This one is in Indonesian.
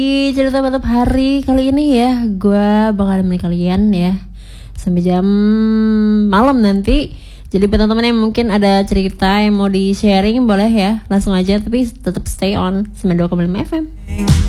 Di cerita malam hari kali ini ya, gue bakal nemenin kalian ya sampai jam malam nanti. Jadi buat teman-teman yang mungkin ada cerita yang mau di sharing boleh ya, langsung aja, tapi tetap stay on 92,5 FM.